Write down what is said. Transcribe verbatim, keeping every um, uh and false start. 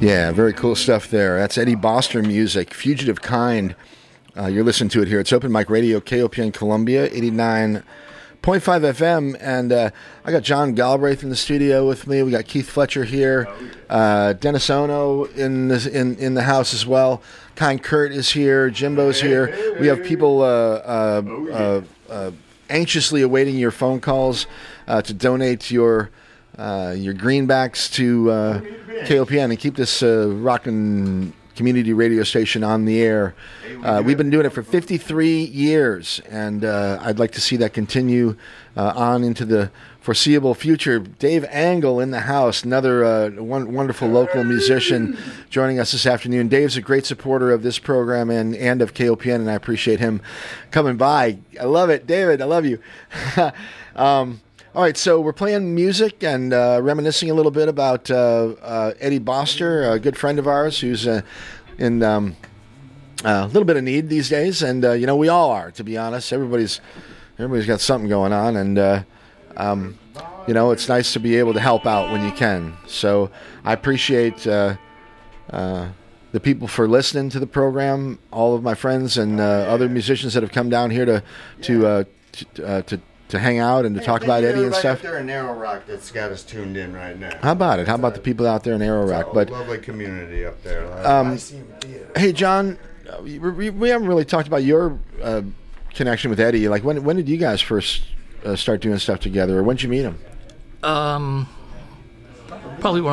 Yeah, very cool stuff there. That's Eddie Boster music, Fugitive Kind. Uh, you're listening to it here. It's Open Mic Radio, K O P N Columbia, eighty-nine point five F M. And uh, I got John Galbraith in the studio with me. We got Keith Fletcher here. Uh, Dennis Ono in, this, in, in the house as well. Kind Kurt is here. Jimbo's here. We have people uh, uh, uh, uh, anxiously awaiting your phone calls uh, to donate your uh, your greenbacks to uh, K O P N and keep this uh, rockin' community radio station on the air. Uh, we've been doing it for fifty-three years, and uh, I'd like to see that continue uh, on into the foreseeable future. Dave Angle in the house, another uh, one, wonderful local musician joining us this afternoon. Dave's a great supporter of this program and, and of K O P N, and I appreciate him coming by. I love it. David, I love you. um, all right, so we're playing music and uh, reminiscing a little bit about uh, uh, Eddie Boster, a good friend of ours who's uh, in um, uh, a little bit of need these days. And, uh, you know, we all are, to be honest. Everybody's everybody's got something going on. And, uh, um, you know, it's nice to be able to help out when you can. So I appreciate uh, uh, the people for listening to the program, all of my friends and uh, other musicians that have come down here to, to, uh, to, uh, to to hang out and to hey, talk about Eddie and stuff. Up there in Arrow Rock that's got us tuned in right now. How about it? How about the people out there in Arrow Rock? But lovely community up there. Um, hey, John, we, we haven't really talked about your uh, connection with Eddie. Like, when when did you guys first uh, start doing stuff together, or when did you meet him? Um, probably when